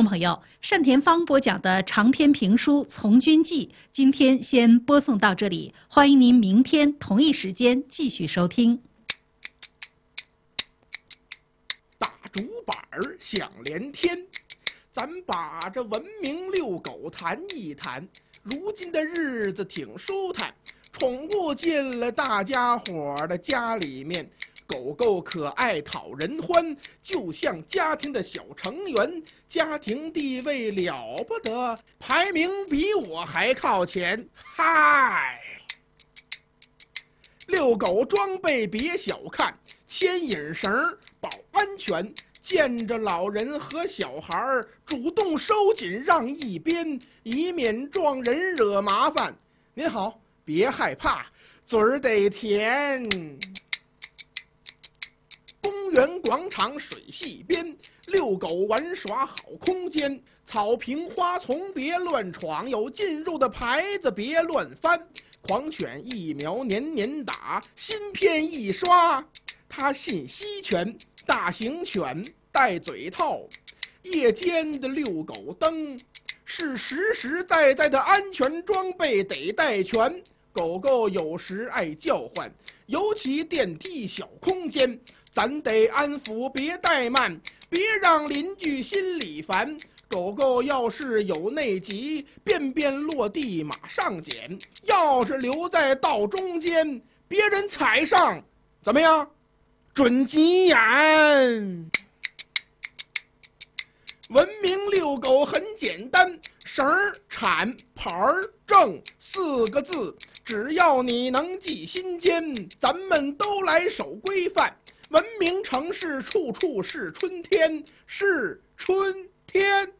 朋友，单田芳播讲的长篇评书《从军记》，今天先播送到这里，欢迎您明天同一时间继续收听。 大竹板儿响连天，咱把这文明遛狗谈一谈。如今的日子挺舒坦，宠物进了大家伙的家里面，狗狗可爱讨人欢，就像家庭的小成员，家庭地位了不得，排名比我还靠前。嗨，遛狗装备别小看，牵引绳保安全，见着老人和小孩主动收紧让一边，以免撞人惹麻烦。您好，别害怕，嘴儿得甜。公园广场水系边，遛狗玩耍好空间，草坪花丛别乱闯，有进入的牌子别乱翻，狂犬疫苗年年打，芯片一刷它信息全，大型犬戴嘴套，夜间的遛狗灯是实实在在的安全装备得带全。狗狗有时爱叫唤，尤其电梯小空间，咱得安抚别怠慢，别让邻居心里烦。狗狗要是有内急，便便落地马上捡，要是留在道中间，别人踩上怎么样？准急眼。文明遛狗很简单，绳儿、铲、牌儿、正4个字，只要你能记心间，咱们都来守规范。文明城市处处是春天，是春天。